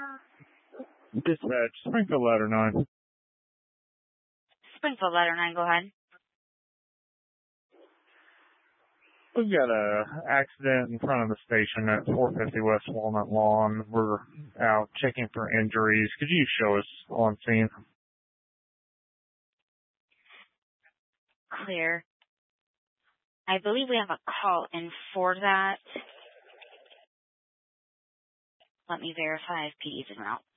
Dispatch, Springfield Ladder 9. Springfield Ladder 9, go ahead. We've got a accident in front of the station at 450 West Walnut Lawn. We're out checking for injuries. Could you show us on scene? Clear. I believe we have a call in for that. Let me verify if PD's en route.